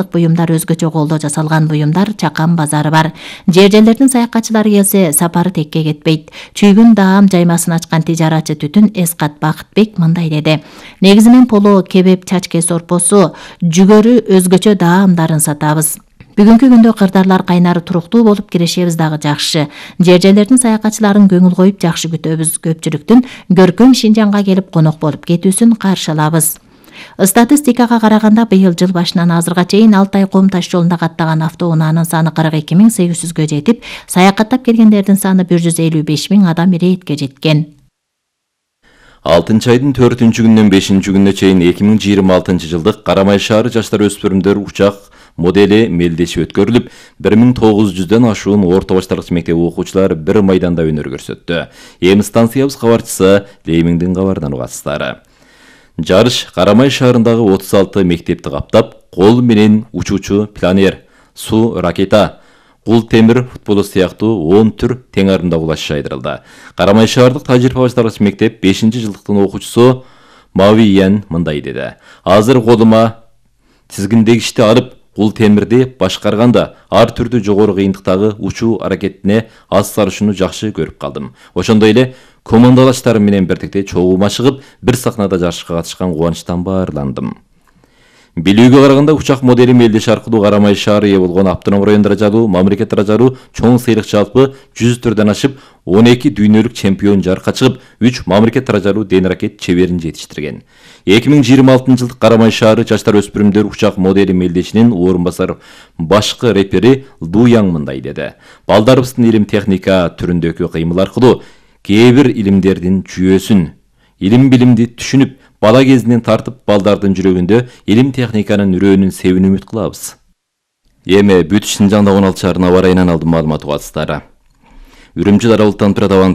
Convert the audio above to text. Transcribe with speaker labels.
Speaker 1: буюмдар өзгөчө колдо жасалган буюмдар, чакан базары бар. Жер-жерлердин саякатчылары келсе, сапары текке кетпейт. Чүйгүн даам жаймасын ачкан тижаратчы Түтүн Эскат Бакытбек мындай деди. Негизи мен поло, кебеп, чачке сорпосу, жүгөрү өзгөчө даамдарын сатабыз. Бүгүнкү күндө кырдаарлар кайнары туруктуу болуп кирешебиз дагы жакшы. Жер-жерлердин саякатчыларын көңүл коюп жакшы күтөбүз. Көпчүлүктүн көркөм Шинжаңга келип конок болуп кетүүсүн каршы алабыз. Статистикага караганда быйыл жыл башынан азырга чейин Алтай Ком таш жолунда каттаган автоунаанын саны 42.800-гө жетип, саякаттап келгендердин саны 155.000 адам иретке жеткен.
Speaker 2: 6 айдын 4-чү күнүнөн 5-чү күнүнө чейин 2026 жылдык Карамай шаары жаштар өспүрүмдөр учак модели мелдеши өткөрүлүп, 1900дөн ашуун орто башталгыч мектеп окуучулары бир майданда өнөр көрсөттү. Эми станциябыз кабарчысы Леймиңдин кабарынан угасыздар. Жарыш Карамай шаарындагы 36 мектепти каптап, кол менен учуучу планер, суу ракета, кул темир футболу сыяктуу 10 түр тең арымда кулаш жайдырылды. Карамай шаардык тажрыйба башталгыч мектеп 5-жылдыктын окуучусу Мавиян мындай деди. Азыр колума тизгиндегичти алып, кул темирди башкарганда ар түрдүү жогору кыйындыктагы учуу аракетине аз сарышууну жакшы көрүп калдым. Ошондой эле командалаштарым менен бирдикте чогуума чыгып, бир сахнада жарышка катышкан кубанычтан баарландым. Билүүгө караганда учак модели мелдеш аркылуу Карамай шаары ээ болгон автоном район даражалуу, мамлекет даражалуу чоң сыйлык жалпы 100 түрдөн ашып, 12 дүйнөлүк чемпион жарыкка чыгып, 3 мамлекет даражалуу ден-ракет чеберин жетиштирген. 2026 жылдык Карамай шаары жаштар өспүрүмдөр учак модели мелдешинин орун басар башкы репери Луяң мындай деди. Балдарыбыздын илим техника түрүндөгү кыймыл аркылуу кээ бир илимдердин жүйөсүн, илим-билимди түшүнүп, бала кезинен тартып балдардын жүрөгүндө илим техниканын үрөөнүн себин үмүт кылабыз. Эми бүт Шинжаңда 16 шаарынын аба ырайынан алдым маалымат угасыздар. Үрүмчү Дарабулттан Пиратабан